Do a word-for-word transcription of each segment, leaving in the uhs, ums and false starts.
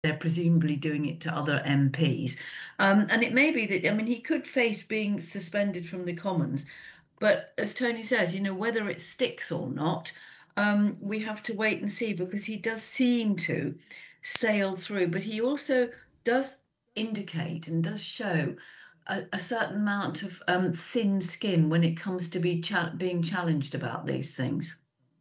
they're presumably doing it to other M Ps. Um, and it may be that, I mean, he could face being suspended from the Commons. But as Tony says, you know, whether it sticks or not, um, we have to wait and see because he does seem to sail through. But he also does indicate and does show a, a certain amount of um, thin skin when it comes to be cha being challenged about these things.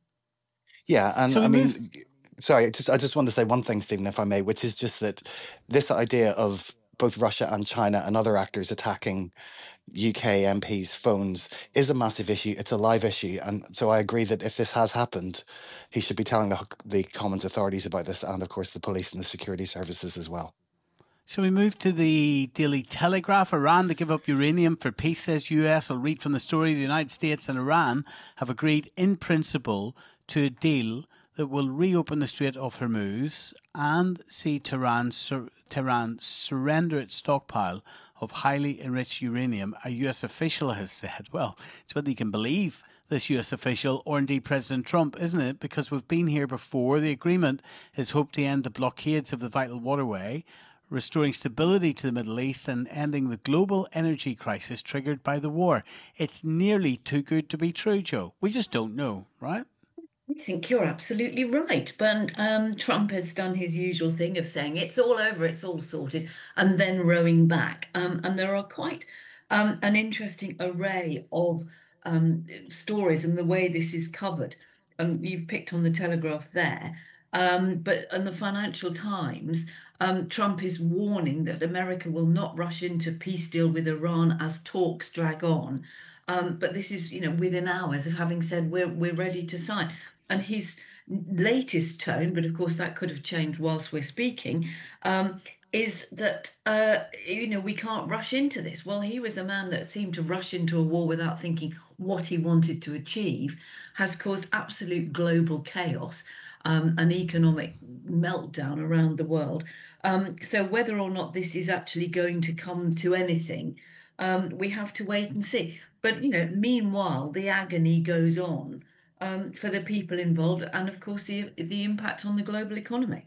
Yeah, and So I we move. mean, sorry, just I just want to say one thing, Stephen, if I may, which is just that this idea of both Russia and China and other actors attacking U K M Ps' phones is a massive issue. It's a live issue, and so I agree that if this has happened, he should be telling the the Commons authorities about this, and of course the police and the security services as well. Shall we move to the Daily Telegraph? Iran to give up uranium for peace, says U S. I'll read from the story. The United States and Iran have agreed in principle to a deal that will reopen the Strait of Hormuz and see Tehran, sur- Tehran surrender its stockpile of highly enriched uranium, a U S official has said. Well, it's whether you can believe this U S official or indeed President Trump, isn't it? Because we've been here before. The agreement is hoped to end the blockades of the vital waterway, restoring stability to the Middle East and ending the global energy crisis triggered by the war. It's nearly too good to be true, Joe. We just don't know, right? I think you're absolutely right. But um, Trump has done his usual thing of saying it's all over, it's all sorted, and then rowing back. Um, and there are quite um, an interesting array of um, stories and the way this is covered. Um, you've picked on the Telegraph there. Um, but in the Financial Times, um, Trump is warning that America will not rush into peace deal with Iran as talks drag on. Um, but this is, you know, within hours of having said we're we're ready to sign. And his latest tone, but of course that could have changed whilst we're speaking, um, is that uh, you know we can't rush into this. Well, he was a man that seemed to rush into a war without thinking what he wanted to achieve, has caused absolute global chaos, um, an economic meltdown around the world. Um, so whether or not this is actually going to come to anything, um, we have to wait and see. But you know, meanwhile, the agony goes on um, for the people involved, and of course the the impact on the global economy.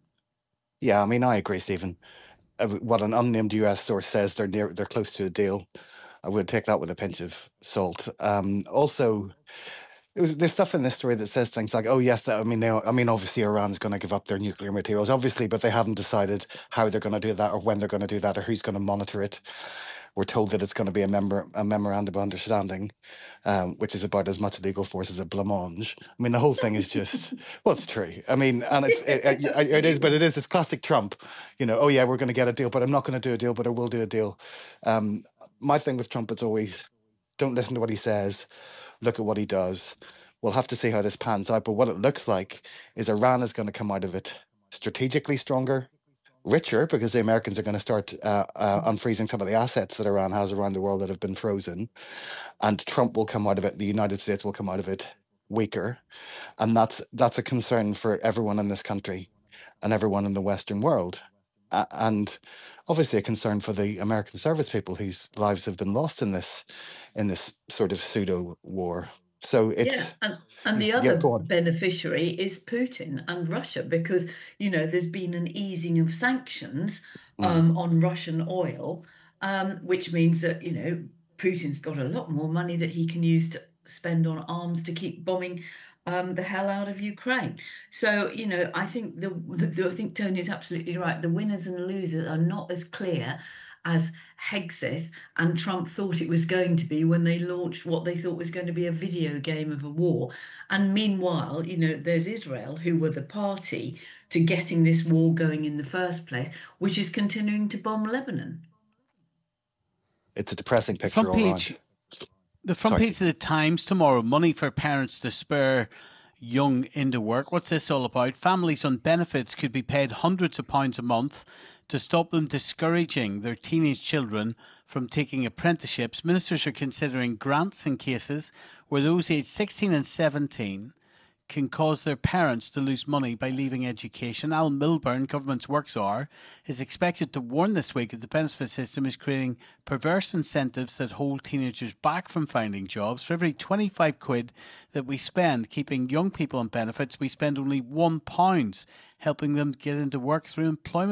Yeah, I mean, I agree, Stephen. Uh, What an unnamed U S source says, they're near, they're close to a deal. I would take that with a pinch of salt. Um, also, it was, there's stuff in this story that says things like, "Oh yes, that, I mean, they, I mean, obviously Iran's going to give up their nuclear materials, obviously, but they haven't decided how they're going to do that, or when they're going to do that, or who's going to monitor it." We're told that it's going to be a member a memorandum of understanding, um, which is about as much legal force as a blancmange. I mean, the whole thing is just, well, it's true. I mean, and it's it, it, it is, but Absolutely. it is. It's classic Trump. You know, oh yeah, we're going to get a deal, but I'm not going to do a deal, but I will do a deal. Um, my thing with Trump is always don't listen to what he says, look at what he does. We'll have to see how this pans out. But what it looks like is Iran is going to come out of it strategically stronger, richer, because the Americans are going to start uh, uh, unfreezing some of the assets that Iran has around the world that have been frozen. And Trump will come out of it, the United States will come out of it weaker. And that's that's a concern for everyone in this country and everyone in the Western world. A- and obviously a concern for the American service people whose lives have been lost in this in this sort of pseudo war. So Yeah, it's and and yeah, the yeah, other go on. beneficiary is Putin and Russia because you know there's been an easing of sanctions Mm. um, on Russian oil, um, which means that you know Putin's got a lot more money that he can use to spend on arms to keep bombing um, the hell out of Ukraine. So you know I think the, the I think Tony is absolutely right. The winners and losers are not as clear as Hegseth and Trump thought it was going to be when they launched what they thought was going to be a video game of a war. And meanwhile, you know, there's Israel, who were the party to getting this war going in the first place, which is continuing to bomb Lebanon. It's a depressing The picture front all around. page The front Sorry, page of Stephen. the Times tomorrow, money for parents to spur young into work. What's this all about? Families on benefits could be paid hundreds of pounds a month to stop them discouraging their teenage children from taking apprenticeships. Ministers are considering grants in cases where those aged sixteen and seventeen can cause their parents to lose money by leaving education. Al Milburn, government's works czar, is expected to warn this week that the benefit system is creating perverse incentives that hold teenagers back from finding jobs. For every twenty-five quid that we spend keeping young people on benefits, we spend only one pound helping them get into work through employment.